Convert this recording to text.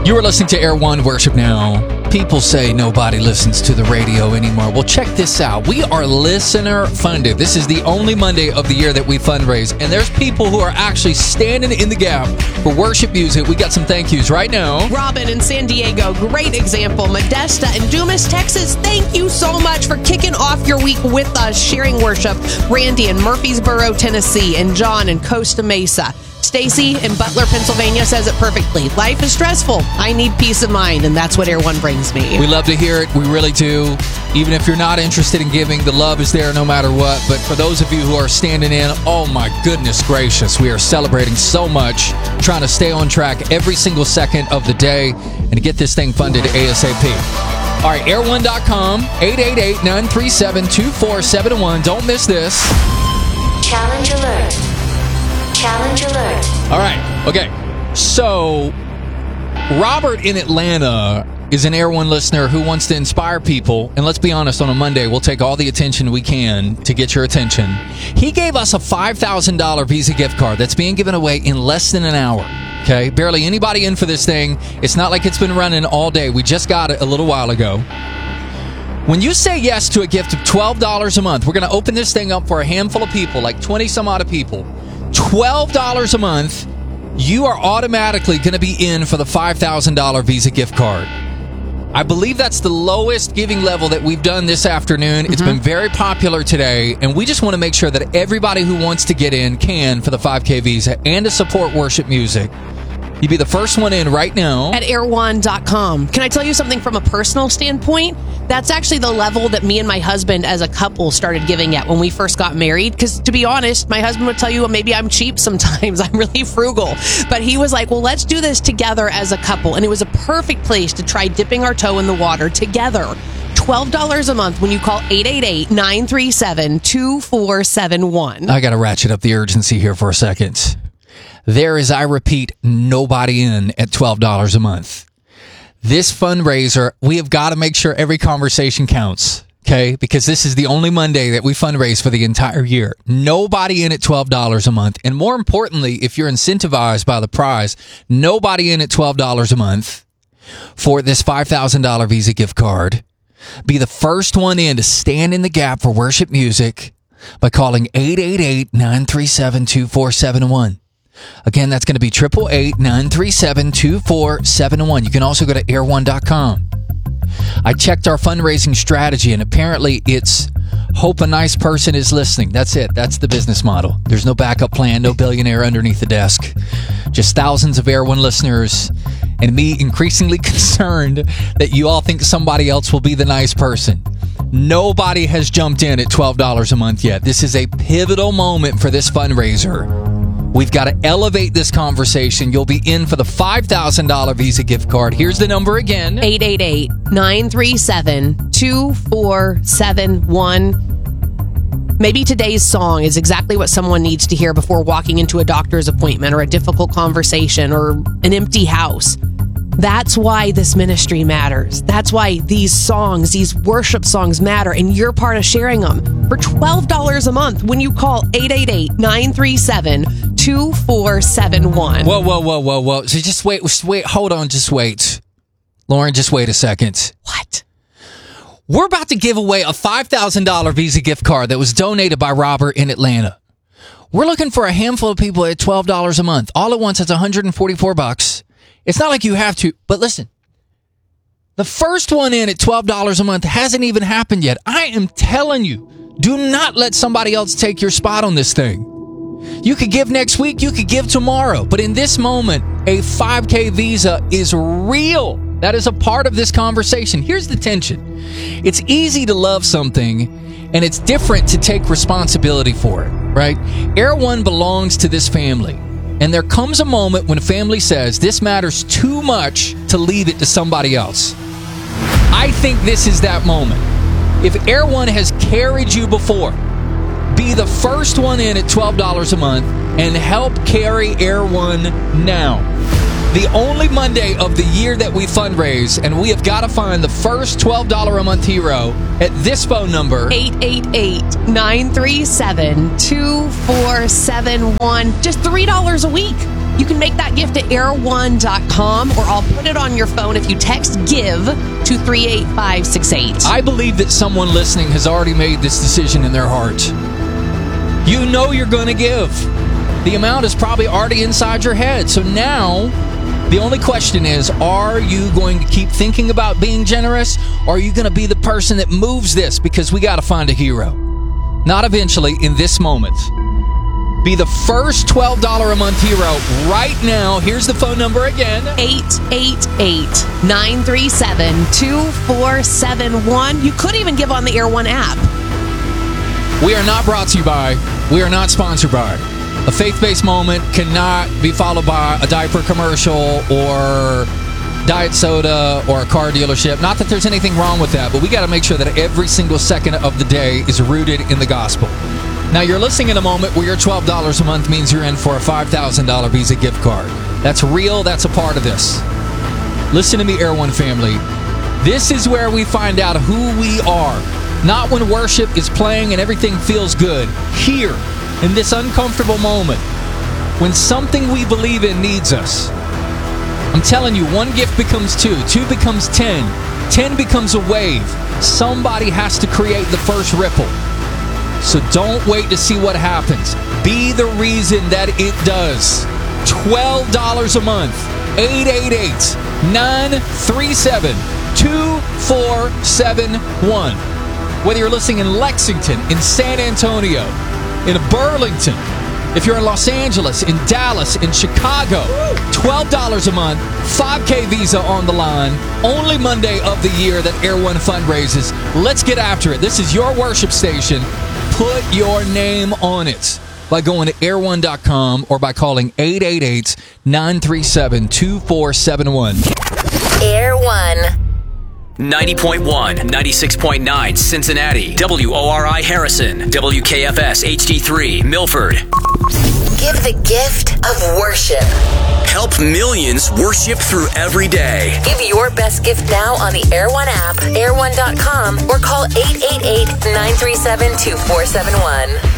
You are listening to Air One Worship Now. People say nobody listens to the radio anymore. Well, check this out. We are listener funded. This is the only Monday of the year that we fundraise. And there's people who are actually standing in the gap for worship music. We got some thank yous right now. Robin in San Diego, great example. Modesta in Dumas, Texas, thank you so much for kicking off your week with us, sharing worship. Randy in Murfreesboro, Tennessee, and John in Costa Mesa. Stacy in Butler, Pennsylvania says it perfectly. Life is stressful. I need peace of mind, and that's what Air One brings me. We love to hear it. We really do. Even if you're not interested in giving, the love is there no matter what. But for those of you who are standing in, oh my goodness gracious, we are celebrating so much, trying to stay on track every single second of the day and to get this thing funded ASAP. All right, air1.com, 888-937-2471. Don't miss this. Challenge alert. Challenge alert. All right. Okay. So, Robert in Atlanta is an Air One listener who wants to inspire people. And let's be honest, on a Monday, we'll take all the attention we can to get your attention. He gave us a $5,000 Visa gift card that's being given away in less than an hour. Okay? Barely anybody in for this thing. It's not like it's been running all day. We just got it a little while ago. When you say yes to a gift of $12 a month, we're going to open this thing up for a handful of people, like 20 some odd of people. $12 a month, you are automatically going to be in for the $5,000 Visa gift card. I believe that's the lowest giving level that we've done this afternoon. It's been very popular today, and we just want to make sure that everybody who wants to get in can for the 5K Visa and to support worship music. You'd be the first one in right now. At air1.com. Can I tell you something from a personal standpoint? That's actually the level that me and my husband as a couple started giving at when we first got married. Because to be honest, my husband would tell you, well, maybe I'm cheap sometimes. I'm really frugal. But he was like, well, let's do this together as a couple. And it was a perfect place to try dipping our toe in the water together. $12 a month when you call 888-937-2471. I got to ratchet up the urgency here for a second. There is, I repeat, nobody in at $12 a month. This fundraiser, we have got to make sure every conversation counts, okay? Because this is the only Monday that we fundraise for the entire year. Nobody in at $12 a month. And more importantly, if you're incentivized by the prize, nobody in at $12 a month for this $5,000 Visa gift card. Be the first one in to stand in the gap for worship music by calling 888-937-2471. Again, that's going to be 888-937-2471. You can also go to air1.com. I checked our fundraising strategy, and apparently it's hope a nice person is listening. That's it. That's the business model. There's no backup plan, no billionaire underneath the desk. Just thousands of Air One listeners, and me increasingly concerned that you all think somebody else will be the nice person. Nobody has jumped in at $12 a month yet. This is a pivotal moment for this fundraiser. We've got to elevate this conversation. You'll be in for the $5,000 Visa gift card. Here's the number again. 888-937-2471. Maybe today's song is exactly what someone needs to hear before walking into a doctor's appointment or a difficult conversation or an empty house. That's why this ministry matters. That's why these songs, these worship songs matter, and you're part of sharing them for $12 a month when you call 888-937-2471. Whoa. So just wait, hold on, just wait. Lauren, just wait a second. What? We're about to give away a $5,000 Visa gift card that was donated by Robert in Atlanta. We're looking for a handful of people at $12 a month. All at once, it's $144. It's not like you have to, but listen, the first one in at $12 a month hasn't even happened yet. I am telling you, do not let somebody else take your spot on this thing. You could give next week, you could give tomorrow, but in this moment, a 5K Visa is real. That is a part of this conversation. Here's the tension. It's easy to love something, and it's different to take responsibility for it, right? Air One belongs to this family. And there comes a moment when a family says, this matters too much to leave it to somebody else. I think this is that moment. If Air One has carried you before, be the first one in at $12 a month and help carry Air One now. The only Monday of the year that we fundraise, and we have got to find the first $12 a month hero at this phone number. 888-937-2471. Just $3 a week. You can make that gift at air1.com, or I'll put it on your phone if you text GIVE to 38568. I believe that someone listening has already made this decision in their heart. You know you're going to give. The amount is probably already inside your head. So now, the only question is, are you going to keep thinking about being generous, or are you going to be the person that moves this? Because we got to find a hero. Not eventually, in this moment. Be the first $12 a month hero right now. Here's the phone number again. 888-937-2471. You could even give on the Air One app. We are not brought to you by, we are not sponsored by. A faith-based moment cannot be followed by a diaper commercial or diet soda or a car dealership. Not that there's anything wrong with that, but we got to make sure that every single second of the day is rooted in the gospel. Now, you're listening in a moment where your $12 a month means you're in for a $5,000 Visa gift card. That's real. That's a part of this. Listen to me, Air One family. This is where we find out who we are. Not when worship is playing and everything feels good. Here, in this uncomfortable moment, when something we believe in needs us. I'm telling you, one gift becomes two becomes 10 becomes a wave. Somebody has to create the first ripple. So don't wait to see what happens. Be the reason that it does. $12 a month. 888-937-2471. Whether you're listening in Lexington, in San Antonio, in Burlington, if you're in Los Angeles, in Dallas, in Chicago, $12 a month, 5K Visa on the line, only Monday of the year that Air One fundraises. Let's get after it. This is your worship station. Put your name on it by going to air1.com or by calling 888-937-2471. Air One. 90.1, 96.9 Cincinnati, WORI Harrison, WKFS HD3 Milford. Give the gift of worship. Help millions worship through every day. Give your best gift now on the Air One app, air1.com, or call 888-937-2471.